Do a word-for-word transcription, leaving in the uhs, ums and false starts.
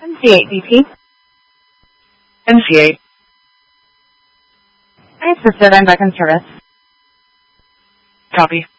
M C eight V P. M C eight. I assisted. I'm back in service. Copy.